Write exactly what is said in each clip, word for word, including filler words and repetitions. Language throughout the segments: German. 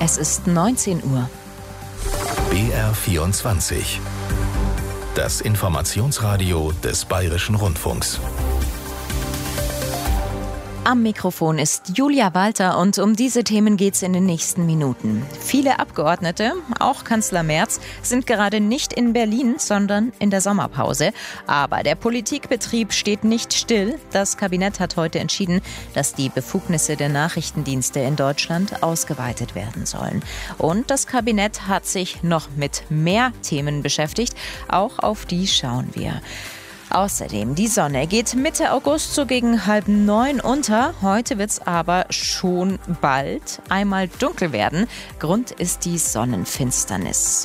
Es ist neunzehn Uhr. B R vierundzwanzig. Das Informationsradio des Bayerischen Rundfunks. Am Mikrofon ist Julia Walter und um diese Themen geht's in den nächsten Minuten. Viele Abgeordnete, auch Kanzler Merz, sind gerade nicht in Berlin, sondern in der Sommerpause. Aber der Politikbetrieb steht nicht still. Das Kabinett hat heute entschieden, dass die Befugnisse der Nachrichtendienste in Deutschland ausgeweitet werden sollen. Und das Kabinett hat sich noch mit mehr Themen beschäftigt. Auch auf die schauen wir. Außerdem, die Sonne geht Mitte August so gegen halb neun unter. Heute wird es aber schon bald einmal dunkel werden. Grund ist die Sonnenfinsternis.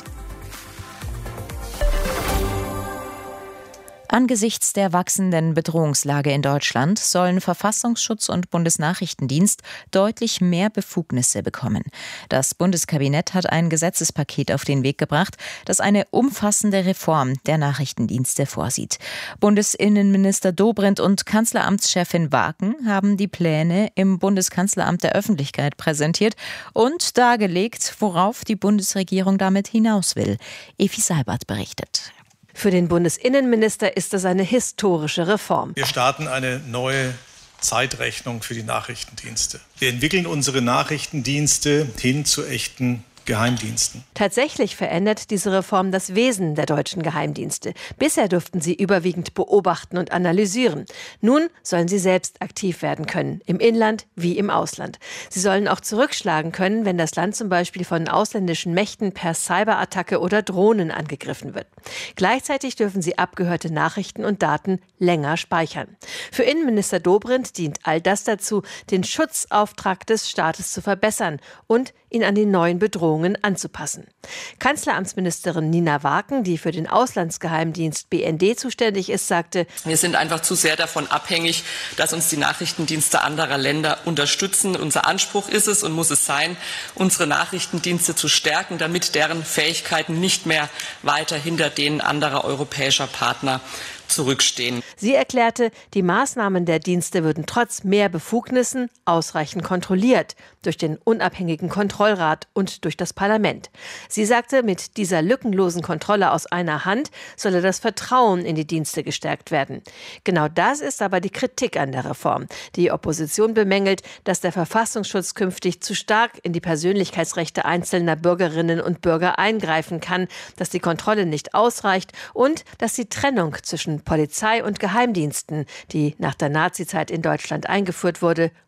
Angesichts der wachsenden Bedrohungslage in Deutschland sollen Verfassungsschutz und Bundesnachrichtendienst deutlich mehr Befugnisse bekommen. Das Bundeskabinett hat ein Gesetzespaket auf den Weg gebracht, das eine umfassende Reform der Nachrichtendienste vorsieht. Bundesinnenminister Dobrindt und Kanzleramtschefin Waken haben die Pläne im Bundeskanzleramt der Öffentlichkeit präsentiert und dargelegt, worauf die Bundesregierung damit hinaus will. Evi Seibert berichtet. Für den Bundesinnenminister ist es eine historische Reform. Wir starten eine neue Zeitrechnung für die Nachrichtendienste. Wir entwickeln unsere Nachrichtendienste hin zu echten Geheimdiensten. Tatsächlich verändert diese Reform das Wesen der deutschen Geheimdienste. Bisher durften sie überwiegend beobachten und analysieren. Nun sollen sie selbst aktiv werden können, im Inland wie im Ausland. Sie sollen auch zurückschlagen können, wenn das Land zum Beispiel von ausländischen Mächten per Cyberattacke oder Drohnen angegriffen wird. Gleichzeitig dürfen sie abgehörte Nachrichten und Daten länger speichern. Für Innenminister Dobrindt dient all das dazu, den Schutzauftrag des Staates zu verbessern und ihn an die neuen Bedrohungen anzupassen. Kanzleramtsministerin Nina Waken, die für den Auslandsgeheimdienst B N D zuständig ist, sagte: Wir sind einfach zu sehr davon abhängig, dass uns die Nachrichtendienste anderer Länder unterstützen. Unser Anspruch ist es und muss es sein, unsere Nachrichtendienste zu stärken, damit deren Fähigkeiten nicht mehr weiter hinter denen anderer europäischer Partner zurückstehen. Sie erklärte, die Maßnahmen der Dienste würden trotz mehr Befugnissen ausreichend kontrolliert durch den unabhängigen Kontrollrat und durch das Parlament. Sie sagte, mit dieser lückenlosen Kontrolle aus einer Hand solle das Vertrauen in die Dienste gestärkt werden. Genau das ist aber die Kritik an der Reform. Die Opposition bemängelt, dass der Verfassungsschutz künftig zu stark in die Persönlichkeitsrechte einzelner Bürgerinnen und Bürger eingreifen kann, dass die Kontrolle nicht ausreicht und dass die Trennung zwischen Polizei und Geheimdiensten, die nach der Nazizeit in Deutschland eingeführt wurde,